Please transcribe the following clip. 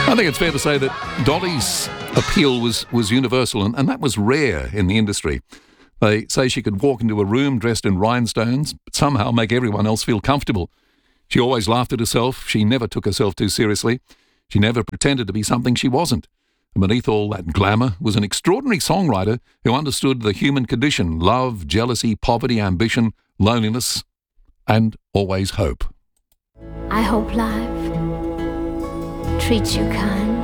I think it's fair to say that Dolly's appeal was universal, and that was rare in the industry. They say she could walk into a room dressed in rhinestones, but somehow make everyone else feel comfortable. She always laughed at herself. She never took herself too seriously. She never pretended to be something she wasn't. And beneath all that glamour was an extraordinary songwriter who understood the human condition: love, jealousy, poverty, ambition, loneliness, and always hope. I hope life treats you kind.